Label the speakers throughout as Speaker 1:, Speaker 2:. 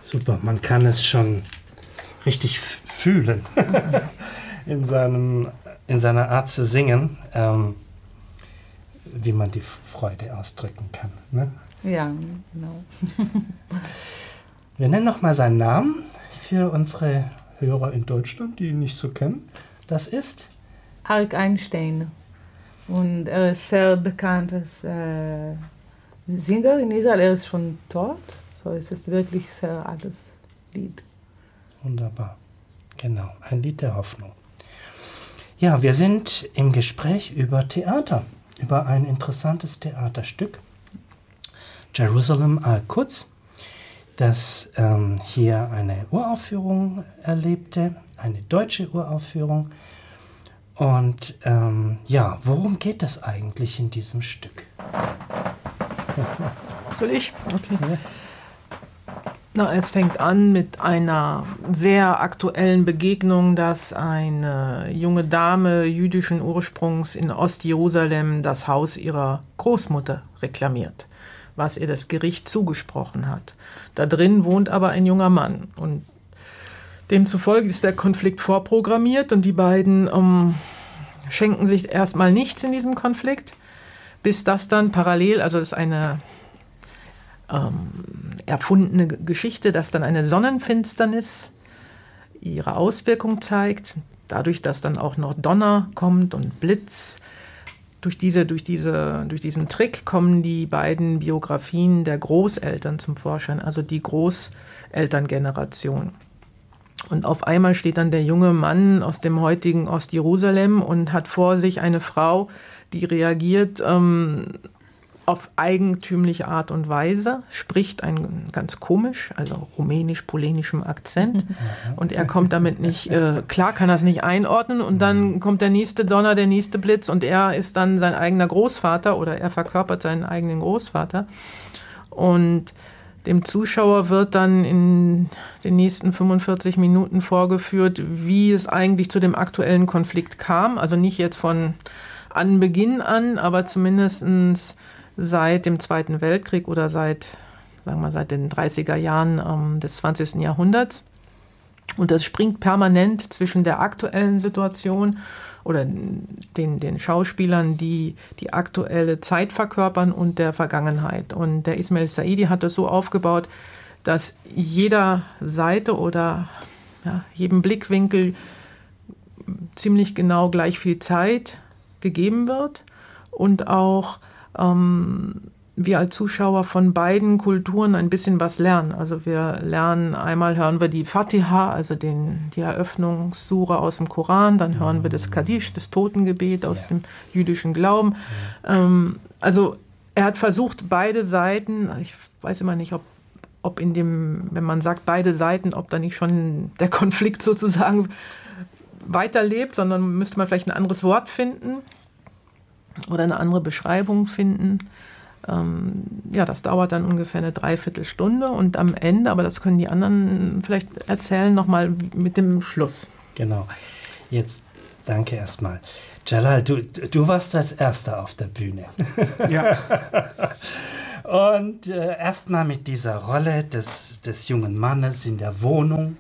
Speaker 1: Super, man kann es schon richtig fühlen in seiner Art zu singen, wie man die Freude ausdrücken kann. Ne?
Speaker 2: Ja, genau.
Speaker 1: Wir nennen nochmal seinen Namen für unsere Hörer in Deutschland, die ihn nicht so kennen. Das ist
Speaker 2: Arik Einstein. Und er ist sehr bekanntes Singer in Israel. Er ist schon tot. So, es ist wirklich sehr altes Lied.
Speaker 1: Wunderbar. Genau, ein Lied der Hoffnung. Ja, wir sind im Gespräch über Theater, über ein interessantes Theaterstück, Jerusalem Al-Quds, das hier eine Uraufführung erlebte, eine deutsche Uraufführung. Und ja, worum geht es eigentlich in diesem Stück?
Speaker 3: Soll ich? Okay. Ja. Na, es fängt an mit einer sehr aktuellen Begegnung, dass eine junge Dame jüdischen Ursprungs in Ostjerusalem das Haus ihrer Großmutter reklamiert, was ihr das Gericht zugesprochen hat. Da drin wohnt aber ein junger Mann und demzufolge ist der Konflikt vorprogrammiert und die beiden schenken sich erstmal nichts in diesem Konflikt, bis das dann parallel, also es ist eine erfundene Geschichte, dass dann eine Sonnenfinsternis ihre Auswirkung zeigt, dadurch, dass dann auch noch Donner kommt und Blitz. Durch diesen Trick kommen die beiden Biografien der Großeltern zum Vorschein, also die Großelterngeneration. Und auf einmal steht dann der junge Mann aus dem heutigen Ostjerusalem und hat vor sich eine Frau, die reagiert auf eigentümliche Art und Weise, spricht ganz komisch, also rumänisch-polenischem Akzent. Und er kommt damit nicht klar, kann das nicht einordnen. Und dann kommt der nächste Donner, der nächste Blitz und er ist dann sein eigener Großvater oder er verkörpert seinen eigenen Großvater. Und dem Zuschauer wird dann in den nächsten 45 Minuten vorgeführt, wie es eigentlich zu dem aktuellen Konflikt kam. Also nicht jetzt von Anbeginn an, aber zumindest seit dem Zweiten Weltkrieg oder seit den 30er Jahren des 20. Jahrhunderts. Und das springt permanent zwischen der aktuellen Situation oder den Schauspielern, die die aktuelle Zeit verkörpern und der Vergangenheit. Und der Ismail Saidi hat das so aufgebaut, dass jeder Seite oder jedem Blickwinkel ziemlich genau gleich viel Zeit gegeben wird und auch wir als Zuschauer von beiden Kulturen ein bisschen was lernen. Also wir lernen, einmal hören wir die Fatiha, also die Eröffnungssure aus dem Koran, dann hören wir das Kaddisch, das Totengebet aus dem jüdischen Glauben. Also er hat versucht, beide Seiten, ich weiß immer nicht, ob wenn man sagt beide Seiten, ob da nicht schon der Konflikt sozusagen weiterlebt, sondern müsste man vielleicht ein anderes Wort finden oder eine andere Beschreibung finden. Das dauert dann ungefähr eine Dreiviertelstunde und am Ende, aber das können die anderen vielleicht erzählen, nochmal mit dem Schluss.
Speaker 1: Genau. Jetzt danke erstmal. Jalal, du warst als Erster auf der Bühne.
Speaker 4: Ja.
Speaker 1: Und erstmal mit dieser Rolle des jungen Mannes in der Wohnung,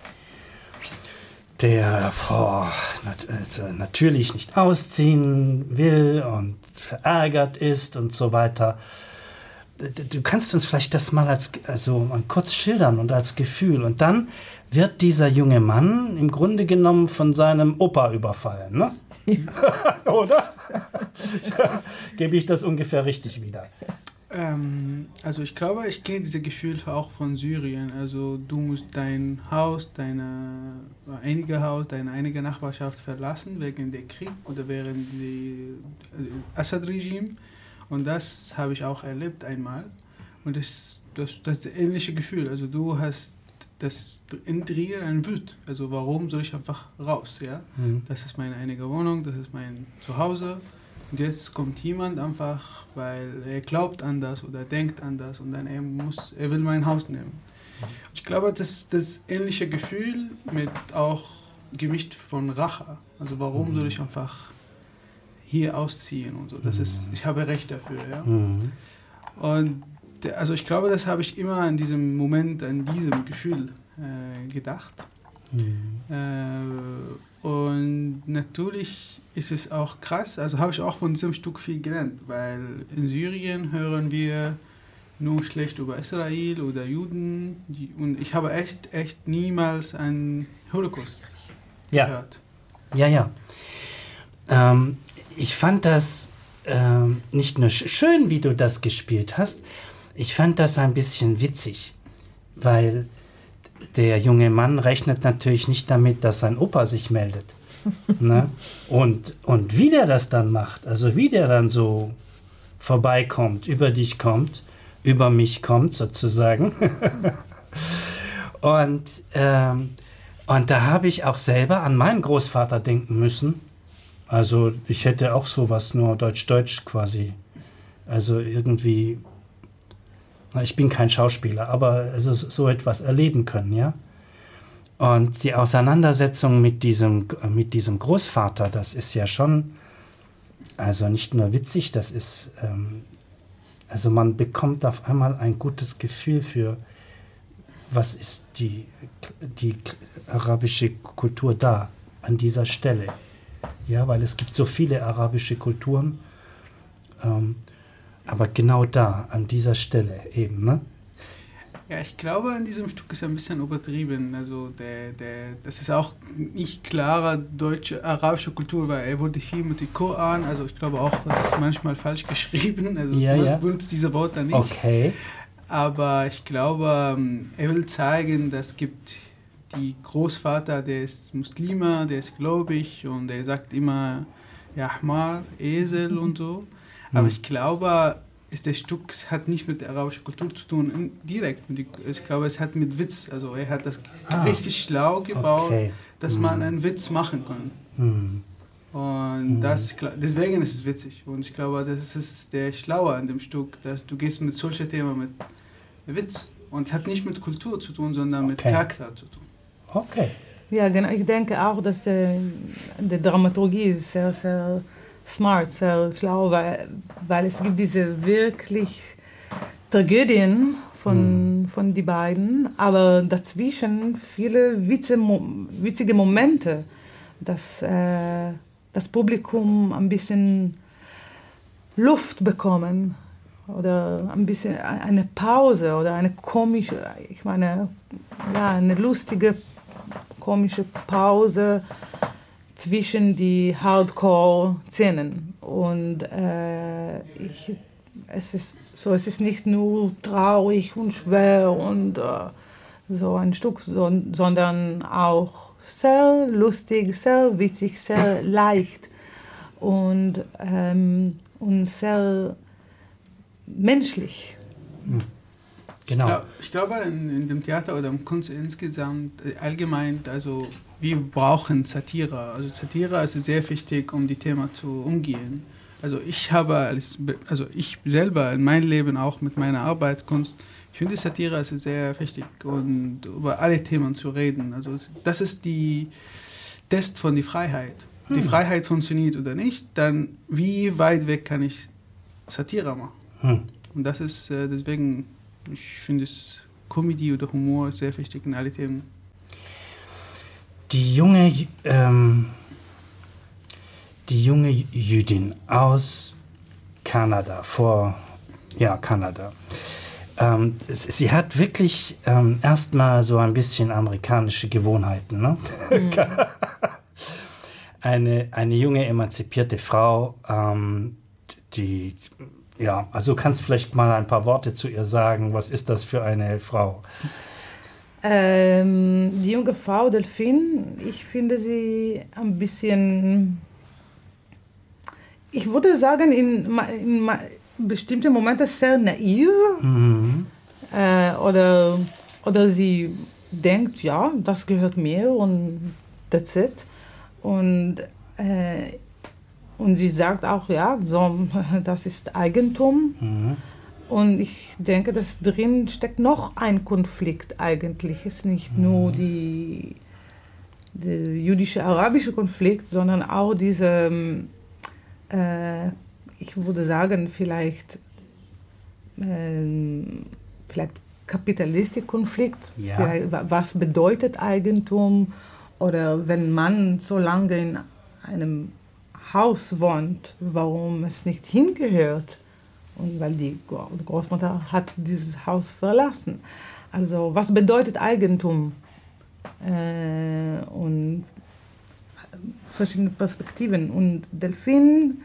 Speaker 1: der natürlich nicht ausziehen will und verärgert ist und so weiter. Du kannst uns vielleicht das mal mal kurz schildern und als Gefühl. Und dann wird dieser junge Mann im Grunde genommen von seinem Opa überfallen, ne? Ja. Oder? Gebe ich das ungefähr richtig wieder?
Speaker 4: Also ich glaube, ich kenne diese Gefühle auch von Syrien. Also du musst dein Haus, deine einige Nachbarschaft verlassen wegen der Krieg oder während des Assad-Regime. Und das habe ich auch erlebt einmal. Und das ist das ähnliche Gefühl. Also du hast das in dir ein Wut. Also warum soll ich einfach raus? Ja? Das ist meine einige Wohnung, das ist mein Zuhause. Und jetzt kommt jemand einfach, weil er glaubt an das oder denkt an das und dann er will mein Haus nehmen. Ich glaube, das ist das ähnliche Gefühl mit auch gemischt von Rache. Also warum soll ich einfach hier ausziehen und so. Das ist, ich habe Recht dafür, ja. Und also ich glaube, das habe ich immer in diesem Moment, an diesem Gefühl gedacht. Und natürlich ist es auch krass, also habe ich auch von diesem Stück viel gelernt, weil in Syrien hören wir nur schlecht über Israel oder Juden und ich habe echt niemals einen Holocaust gehört.
Speaker 1: Ja. Ich fand das nicht nur schön, wie du das gespielt hast, ich fand das ein bisschen witzig, weil der junge Mann rechnet natürlich nicht damit, dass sein Opa sich meldet. Ne? Und wie der das dann macht, also wie der dann so vorbeikommt, über dich kommt, über mich kommt sozusagen. Und da habe ich auch selber an meinen Großvater denken müssen. Also ich hätte auch sowas, nur Deutsch quasi. Also irgendwie, ich bin kein Schauspieler, aber also so etwas erleben können, ja. Und die Auseinandersetzung mit diesem Großvater, das ist ja schon, also nicht nur witzig, das ist, also man bekommt auf einmal ein gutes Gefühl für, was ist die arabische Kultur da, an dieser Stelle. Ja, weil es gibt so viele arabische Kulturen, aber genau da, an dieser Stelle eben, ne?
Speaker 4: Ja, ich glaube, in diesem Stück ist ein bisschen übertrieben. Also das ist auch nicht klarer arabische Kultur, weil er wurde viel mit dem Koran, also ich glaube auch, das ist manchmal falsch geschrieben, also man benutzt diese Worte nicht.
Speaker 1: Okay.
Speaker 4: Aber ich glaube, er will zeigen, dass gibt die Großvater, der ist Muslime, der ist gläubig und er sagt immer, ja, Ahmar, Esel und so. Aber ich glaube, das Stück hat nicht mit der arabischen Kultur zu tun, direkt. Ich glaube, es hat mit Witz, also er hat das richtig schlau gebaut, dass man einen Witz machen kann. Und deswegen ist es witzig. Und ich glaube, das ist der Schlaue an dem Stück, dass du gehst mit solchen Themen mit Witz. Und es hat nicht mit Kultur zu tun, sondern mit Charakter zu tun.
Speaker 1: Okay.
Speaker 2: Ja, genau. Ich denke auch, dass die Dramaturgie ist sehr, sehr smart, sehr schlau, weil es gibt diese wirklich Tragödien von die beiden, aber dazwischen viele witzige Momente, dass das Publikum ein bisschen Luft bekommen oder ein bisschen eine Pause oder eine komische, ich meine, ja, eine lustige, komische Pause zwischen die Hardcore-Szenen. Und es ist nicht nur traurig und schwer und so ein Stück, sondern auch sehr lustig, sehr witzig, sehr leicht und sehr menschlich.
Speaker 1: Genau.
Speaker 4: Ich glaube, in dem Theater oder im Kunst insgesamt, allgemein, also wir brauchen Satire. Also Satire ist sehr wichtig, um die Themen zu umgehen. Also ich selber in meinem Leben auch mit meiner Arbeit, Kunst, ich finde Satire ist sehr wichtig und über alle Themen zu reden. Also das ist die Test von der Freiheit. Die Freiheit funktioniert oder nicht, dann wie weit weg kann ich Satire machen? Und das ist deswegen, ich finde es Comedy oder Humor ist sehr wichtig in alle Themen.
Speaker 1: Die junge Jüdin aus Kanada, Kanada. Sie hat wirklich erstmal so ein bisschen amerikanische Gewohnheiten. Ne? Eine junge, emanzipierte Frau, die, ja, also kannst du vielleicht mal ein paar Worte zu ihr sagen. Was ist das für eine Frau?
Speaker 2: Die junge Frau Delphine, ich finde sie ein bisschen, ich würde sagen, in bestimmten Momenten sehr naiv. Oder sie denkt, ja, das gehört mir und that's it. Und sie sagt auch, ja, so, das ist Eigentum. Und ich denke, dass drin steckt noch ein Konflikt eigentlich. Es ist nicht nur der jüdische-arabische Konflikt, sondern auch diese, ich würde sagen, vielleicht vielleicht Kapitalistikkonflikt,
Speaker 1: Ja.
Speaker 2: vielleicht, was bedeutet Eigentum, oder wenn man so lange in einem Haus wohnt, warum es nicht hingehört, und weil die Großmutter hat dieses Haus verlassen. Also was bedeutet Eigentum? Und verschiedene Perspektiven. Und Delphine,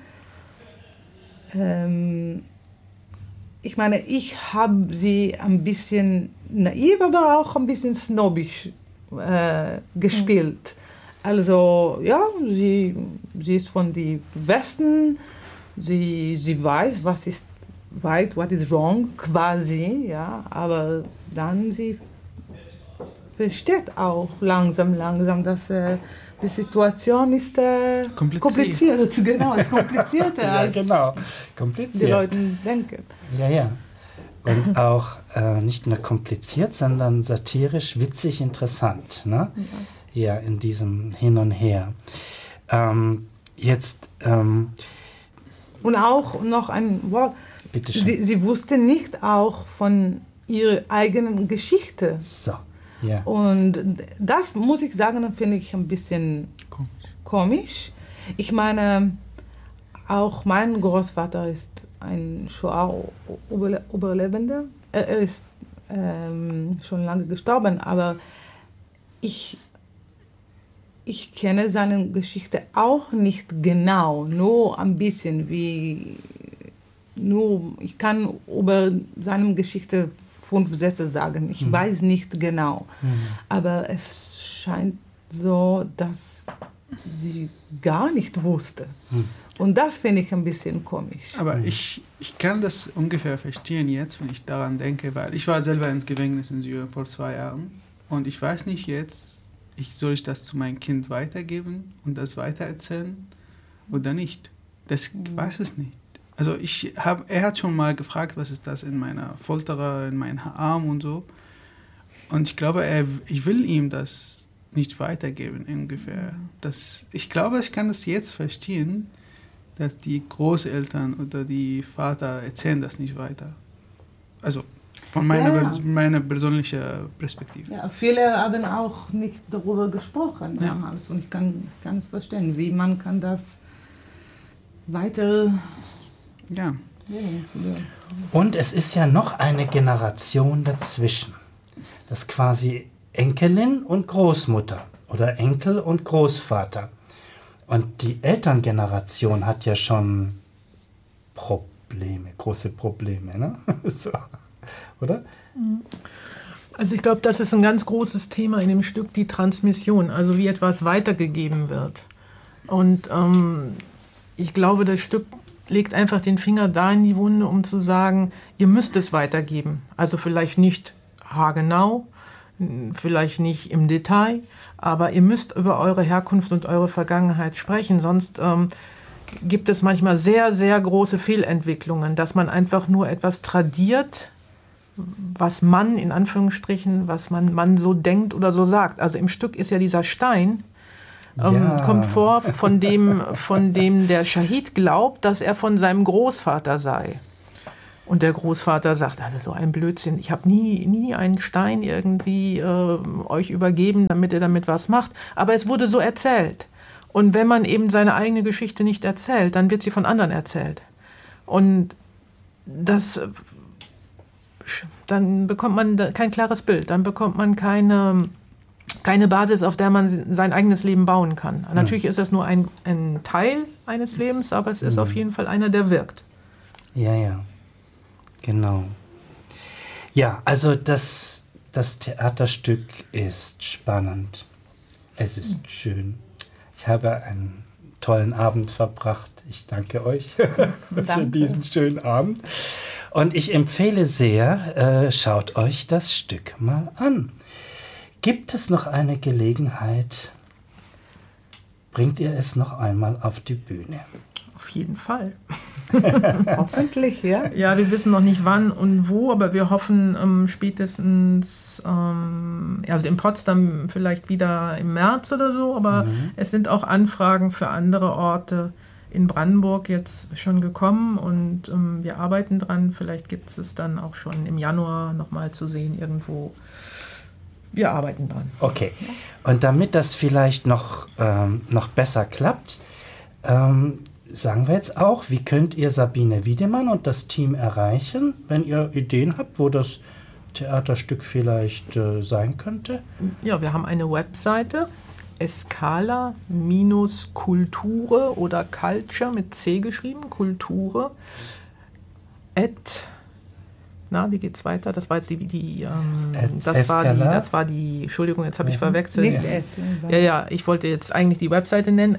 Speaker 2: ich meine, ich habe sie ein bisschen naiv, aber auch ein bisschen snobbisch gespielt. Also ja, sie ist von dem Westen, sie weiß, was ist right, what is wrong, quasi, ja, aber dann sie versteht auch langsam, dass die Situation ist kompliziert. Genau, ist komplizierter
Speaker 1: Ja,
Speaker 2: als
Speaker 1: genau.
Speaker 2: die
Speaker 1: Kompliziert.
Speaker 2: Leute denken.
Speaker 1: Ja, ja. Und auch nicht nur kompliziert, sondern satirisch, witzig, interessant. Ne? Ja, in diesem Hin und Her. Jetzt,
Speaker 2: Und auch noch ein Wort.
Speaker 1: bitte schön.
Speaker 2: Sie wusste nicht auch von ihrer eigenen Geschichte.
Speaker 1: So, ja.
Speaker 2: Und das, muss ich sagen, finde ich ein bisschen komisch. Ich meine, auch mein Großvater ist ein Shoah-Überlebender. Er ist schon lange gestorben, aber ich kenne seine Geschichte auch nicht genau, nur ein bisschen. Ich kann über seine Geschichte 5 Sätze sagen. Ich weiß nicht genau. Aber es scheint so, dass sie gar nicht wusste. Und das finde ich ein bisschen komisch.
Speaker 4: Aber ich kann das ungefähr verstehen jetzt, wenn ich daran denke, weil ich war selber ins Gefängnis in Syrien vor 2 Jahren und ich weiß nicht jetzt, soll ich das zu meinem Kind weitergeben und das weitererzählen oder nicht? Ich weiß es nicht. Also er hat schon mal gefragt, was ist das in meiner Folterer, in meinem Arm und so. Und ich glaube, ich will ihm das nicht weitergeben ungefähr. Ich glaube, ich kann das jetzt verstehen, dass die Großeltern oder die Vater erzählen das nicht weiter. Also von meiner persönlichen Perspektive.
Speaker 2: Ja, viele haben auch nicht darüber gesprochen damals. Und ich kann es verstehen, wie man kann das weiter...
Speaker 4: Ja.
Speaker 1: Und es ist ja noch eine Generation dazwischen. Das ist quasi Enkelin und Großmutter oder Enkel und Großvater. Und die Elterngeneration hat ja schon große Probleme, ne? So, oder?
Speaker 3: Also ich glaube, das ist ein ganz großes Thema in dem Stück, die Transmission, also wie etwas weitergegeben wird. Und ich glaube, das Stück legt einfach den Finger da in die Wunde, um zu sagen, ihr müsst es weitergeben. Also vielleicht nicht haargenau, vielleicht nicht im Detail, aber ihr müsst über eure Herkunft und eure Vergangenheit sprechen, sonst gibt es manchmal sehr, sehr große Fehlentwicklungen, dass man einfach nur etwas tradiert, was man, in Anführungsstrichen, was man so denkt oder so sagt. Also im Stück ist ja dieser Stein, kommt vor, von dem der Schahid glaubt, dass er von seinem Großvater sei. Und der Großvater sagt, also so ein Blödsinn, ich habe nie einen Stein irgendwie euch übergeben, damit ihr damit was macht. Aber es wurde so erzählt. Und wenn man eben seine eigene Geschichte nicht erzählt, dann wird sie von anderen erzählt. Und dann bekommt man kein klares Bild, dann bekommt man keine Basis, auf der man sein eigenes Leben bauen kann. Natürlich ist das nur ein Teil eines Lebens, aber es ist auf jeden Fall einer, der wirkt.
Speaker 1: Ja, genau. Ja, also das Theaterstück ist spannend. Es ist schön. Ich habe einen tollen Abend verbracht. Ich danke euch für diesen schönen Abend. Und ich empfehle sehr, schaut euch das Stück mal an. Gibt es noch eine Gelegenheit, bringt ihr es noch einmal auf die Bühne?
Speaker 3: Auf jeden Fall.
Speaker 2: Hoffentlich, ja.
Speaker 3: Ja, wir wissen noch nicht wann und wo, aber wir hoffen spätestens, also in Potsdam vielleicht wieder im März oder so, aber es sind auch Anfragen für andere Orte in Brandenburg jetzt schon gekommen und wir arbeiten dran. Vielleicht gibt es dann auch schon im Januar nochmal zu sehen irgendwo. Wir arbeiten dran.
Speaker 1: Okay. Und damit das vielleicht noch besser klappt, sagen wir jetzt auch, wie könnt ihr Sabine Wiedemann und das Team erreichen, wenn ihr Ideen habt, wo das Theaterstück vielleicht sein könnte?
Speaker 3: Ja, wir haben eine Webseite, Escala-Kulture oder Culture mit C geschrieben, Kulture, wie geht's weiter? Das war jetzt das war die, Entschuldigung, jetzt habe ich verwechselt. Ja, ich wollte jetzt eigentlich die Webseite nennen,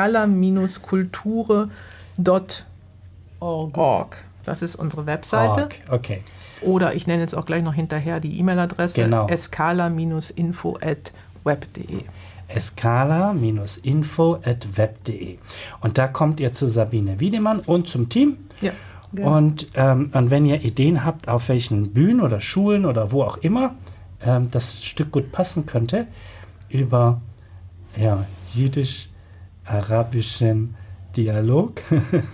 Speaker 3: escala-kulture.org. Das ist unsere Webseite.
Speaker 1: Okay.
Speaker 3: Oder ich nenne jetzt auch gleich noch hinterher die E-Mail-Adresse, escala-info@web.de.
Speaker 1: escala-info@web.de. Und da kommt ihr zu Sabine Wiedemann und zum Team.
Speaker 3: Ja.
Speaker 1: Und wenn ihr Ideen habt, auf welchen Bühnen oder Schulen oder wo auch immer das Stück gut passen könnte, über jüdisch-arabischen Dialog,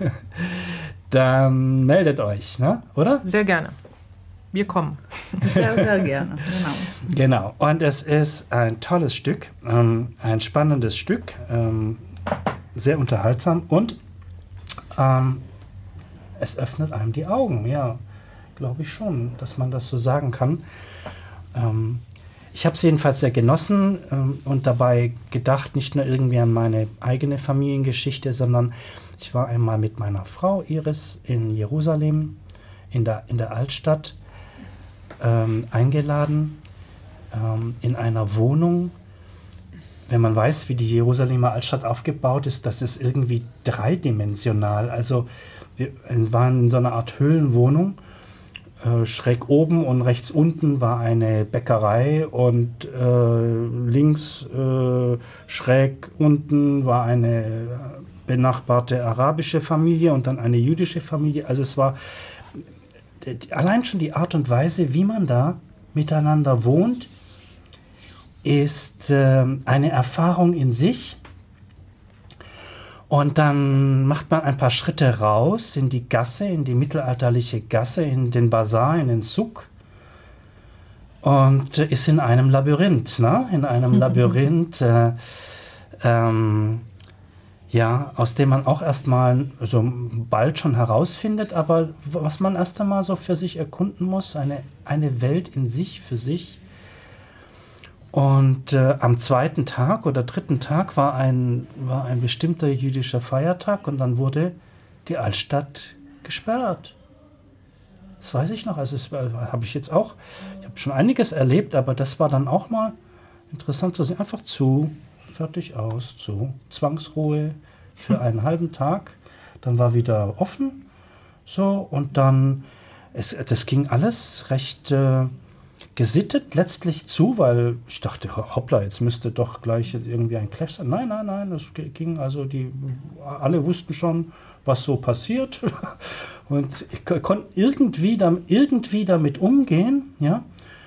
Speaker 1: dann meldet euch, ne? Oder?
Speaker 3: Sehr gerne. Wir kommen.
Speaker 2: Sehr, sehr gerne,
Speaker 1: Genau. Und es ist ein tolles Stück, ein spannendes Stück, sehr unterhaltsam und es öffnet einem die Augen, ja, glaube ich schon, dass man das so sagen kann. Ich habe es jedenfalls sehr genossen und dabei gedacht, nicht nur irgendwie an meine eigene Familiengeschichte, sondern ich war einmal mit meiner Frau Iris in Jerusalem, in der Altstadt, eingeladen, in einer Wohnung. Wenn man weiß, wie die Jerusalemer Altstadt aufgebaut ist, das ist irgendwie dreidimensional. Also wir waren in so einer Art Höhlenwohnung. Schräg oben und rechts unten war eine Bäckerei und links schräg unten war eine benachbarte arabische Familie und dann eine jüdische Familie. Also es war allein schon die Art und Weise, wie man da miteinander wohnt, ist eine Erfahrung in sich. Und dann macht man ein paar Schritte raus in die Gasse, in die mittelalterliche Gasse, in den Bazar, in den Souk und ist in einem Labyrinth, ne? In einem Labyrinth, aus dem man auch erstmal so bald schon herausfindet, aber was man erst einmal so für sich erkunden muss, eine Welt in sich, für sich. Und am zweiten Tag oder dritten Tag war ein bestimmter jüdischer Feiertag und dann wurde die Altstadt gesperrt. Das weiß ich noch, also habe ich jetzt auch, ich habe schon einiges erlebt, aber das war dann auch mal interessant zu sehen, einfach zu, fertig, aus, zu, Zwangsruhe für einen halben Tag, dann war wieder offen, so, und dann, das ging alles recht gesittet letztlich zu, weil ich dachte, hoppla, jetzt müsste doch gleich irgendwie ein Clash sein. Nein, das ging, also alle wussten schon, was so passiert und ich konnte irgendwie damit umgehen, ja,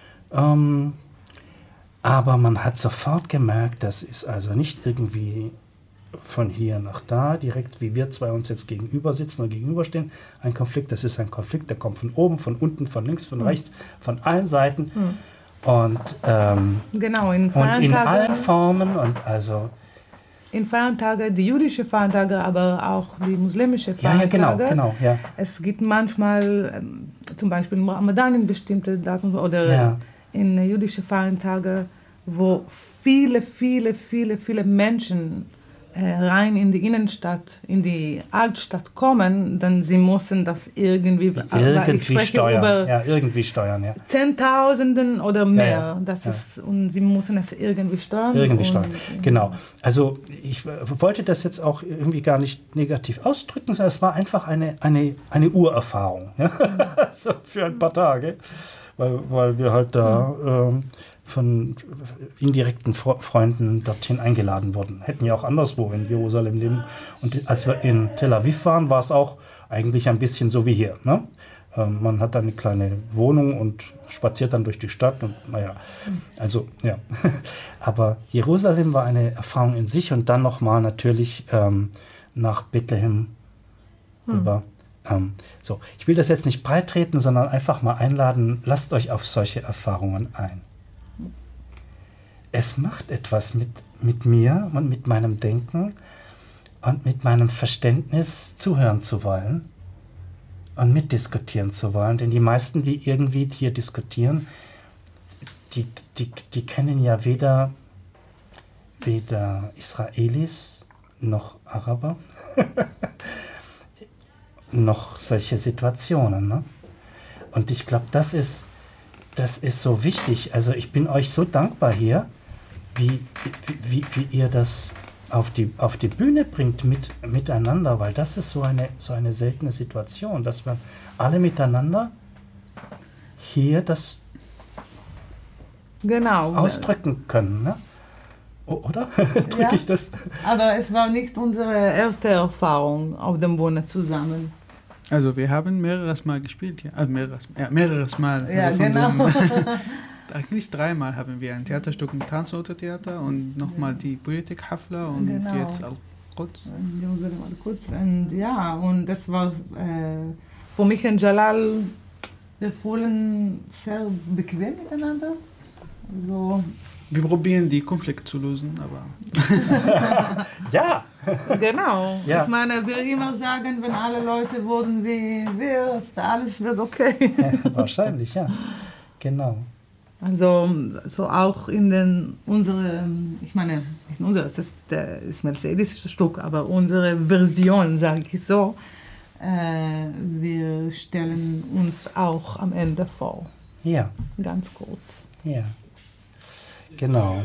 Speaker 1: aber man hat sofort gemerkt, das ist also nicht irgendwie von hier nach da, direkt wie wir zwei uns jetzt gegenüber sitzen und gegenüberstehen, ein Konflikt, das ist ein Konflikt, der kommt von oben, von unten, von links, von rechts, von allen Seiten und
Speaker 2: genau, in
Speaker 1: allen Formen und also
Speaker 2: in Feiertage, die jüdische Feiertage, aber auch die muslimische Feiertage.
Speaker 1: Ja, genau, ja.
Speaker 2: Es gibt manchmal, zum Beispiel im Ramadan in bestimmte Daten oder in jüdische Feiertage, wo viele Menschen rein in die Innenstadt, in die Altstadt kommen, dann sie müssen das irgendwie
Speaker 1: steuern. Irgendwie steuern, ja.
Speaker 2: Zehntausenden oder mehr.
Speaker 1: Ja.
Speaker 2: Das ist, und sie müssen es irgendwie steuern.
Speaker 1: Genau. Also ich wollte das jetzt auch irgendwie gar nicht negativ ausdrücken, sondern es war einfach eine Urerfahrung. Ja? So für ein paar Tage, weil wir halt da von indirekten Freunden dorthin eingeladen wurden. Hätten ja auch anderswo in Jerusalem leben. Und als wir in Tel Aviv waren, war es auch eigentlich ein bisschen so wie hier. Ne? Man hat eine kleine Wohnung und spaziert dann durch die Stadt. Und also ja. Aber Jerusalem war eine Erfahrung in sich und dann nochmal natürlich nach Bethlehem rüber. So, ich will das jetzt nicht breit treten, sondern einfach mal einladen, lasst euch auf solche Erfahrungen ein. Es macht etwas mit mir und mit meinem Denken und mit meinem Verständnis, zuhören zu wollen und mitdiskutieren zu wollen. Denn die meisten, die irgendwie hier diskutieren, die kennen ja weder Israelis noch Araber, noch solche Situationen. Ne? Und ich glaube, das ist so wichtig. Also ich bin euch so dankbar hier, wie ihr das auf die Bühne bringt miteinander, weil das ist so eine seltene Situation, dass wir alle miteinander hier das ausdrücken können. Ne? Oder? Drücke ich das?
Speaker 2: Aber es war nicht unsere erste Erfahrung auf dem Bühne zusammen.
Speaker 4: Also wir haben mehreres Mal gespielt, ja. Mehreres Mal.
Speaker 2: Ja,
Speaker 4: also
Speaker 2: genau.
Speaker 4: Nicht 3-mal haben wir ein Theaterstück im Tanzorte-Theater und nochmal die Poetik Hafla und jetzt Al-Quds.
Speaker 2: Und das war für mich und Jalal, wir fühlen sehr bequem miteinander. Also,
Speaker 4: wir probieren die Konflikte zu lösen, aber...
Speaker 1: Ja!
Speaker 2: Genau.
Speaker 1: Ja.
Speaker 2: Ich meine, wir immer sagen, wenn alle Leute wurden wie wir, alles wird okay.
Speaker 1: Ja, wahrscheinlich, ja. Genau.
Speaker 2: Also so auch in ich meine, nicht unsere, das ist Mercedes Stück, aber unsere Version, sage ich so, wir stellen uns auch am Ende vor.
Speaker 1: Ja.
Speaker 2: Ganz kurz.
Speaker 1: Ja. Genau.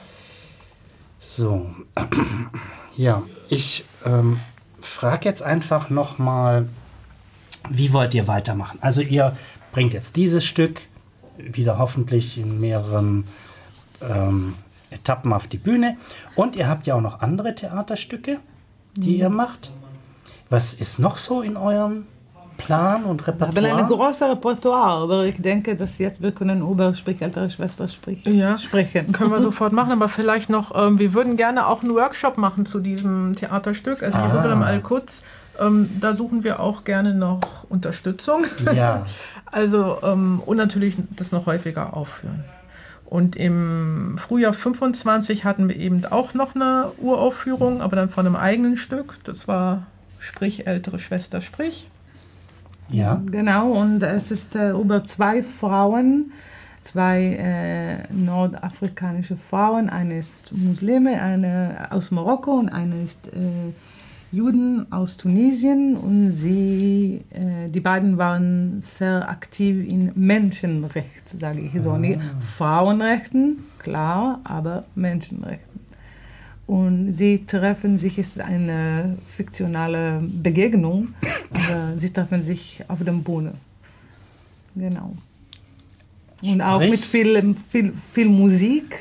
Speaker 1: So. Ja, ich frage jetzt einfach nochmal, wie wollt ihr weitermachen? Also ihr bringt jetzt dieses Stück wieder hoffentlich in mehreren Etappen auf die Bühne. Und ihr habt ja auch noch andere Theaterstücke, die ihr macht. Was ist noch so in eurem Plan und Repertoire?
Speaker 2: Wir haben ein großes Repertoire, aber ich denke, dass jetzt wir können über Sprich ältere Schwester sprechen.
Speaker 3: Können wir sofort machen, aber vielleicht noch, wir würden gerne auch einen Workshop machen zu diesem Theaterstück, also Jerusalem Al-Quds. Da suchen wir auch gerne noch Unterstützung.
Speaker 1: Ja.
Speaker 3: Also, und natürlich das noch häufiger aufführen. Und im Frühjahr 25 hatten wir eben auch noch eine Uraufführung, aber dann von einem eigenen Stück. Das war Sprich, ältere Schwester, sprich.
Speaker 1: Ja.
Speaker 2: Genau, und es ist über 2 Frauen, 2 nordafrikanische Frauen. Eine ist Muslime, eine aus Marokko und eine ist Juden aus Tunesien. Und die beiden waren sehr aktiv in Menschenrecht, sage ich so. Nicht Frauenrechten, klar, aber Menschenrechten. Und sie treffen sich, es ist eine fiktionale Begegnung, aber sie treffen sich auf dem Bühne. Genau. Und auch mit viel Musik,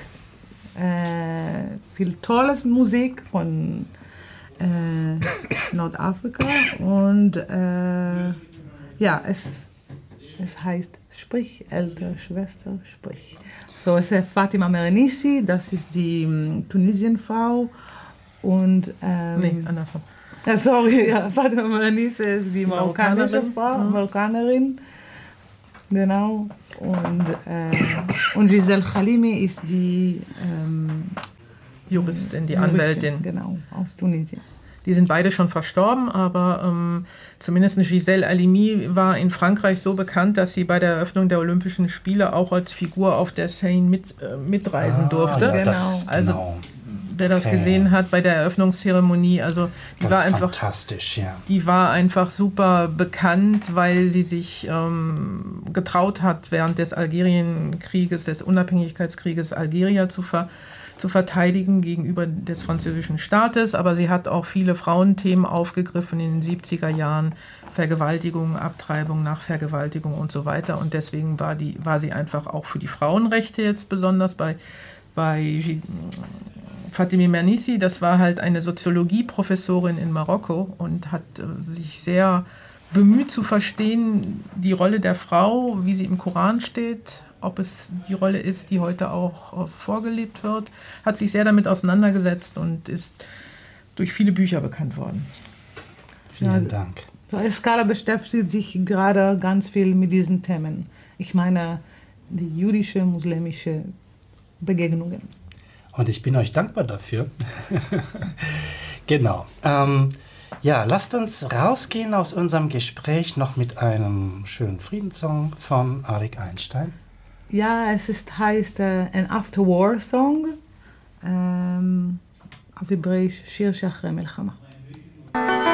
Speaker 2: viel tolles Musik von Nordafrika. Und es heißt Sprich, ältere Schwester, sprich. So, es ist Fatima Mernissi, das ist die Tunesienfrau. Und,
Speaker 3: andersrum.
Speaker 2: Fatima Mernissi ist die marokkanische Frau, Marokkanerin. Genau. Und Giselle Khalimi ist die
Speaker 3: Juristin, die Anwältin.
Speaker 2: Genau, aus Tunesien.
Speaker 3: Die sind beide schon verstorben, aber zumindest Giselle Halimi war in Frankreich so bekannt, dass sie bei der Eröffnung der Olympischen Spiele auch als Figur auf der Seine mitreisen durfte.
Speaker 1: Ja,
Speaker 3: wer das gesehen hat bei der Eröffnungszeremonie, also die war einfach
Speaker 1: fantastisch, ja.
Speaker 3: Die war einfach super bekannt, weil sie sich getraut hat, während des Algerienkrieges, des Unabhängigkeitskrieges Algeria zu verteidigen gegenüber des französischen Staates, aber sie hat auch viele Frauenthemen aufgegriffen in den 70er Jahren, Vergewaltigung, Abtreibung nach Vergewaltigung und so weiter, und deswegen war sie einfach auch für die Frauenrechte jetzt besonders bei Fatima Mernissi. Das war halt eine Soziologieprofessorin in Marokko und hat sich sehr bemüht zu verstehen, die Rolle der Frau, wie sie im Koran steht, ob es die Rolle ist, die heute auch vorgelebt wird, hat sich sehr damit auseinandergesetzt und ist durch viele Bücher bekannt worden.
Speaker 1: Vielen Dank.
Speaker 2: Eskala beschäftigt sich gerade ganz viel mit diesen Themen. Ich meine, die jüdische, muslimische Begegnungen.
Speaker 1: Und ich bin euch dankbar dafür. Genau. Ja, lasst uns rausgehen aus unserem Gespräch noch mit einem schönen Friedenssong von Arik Einstein.
Speaker 2: Ja, heißt ein After War Song. auf Hebräisch, שיר שאחרי מלחמה.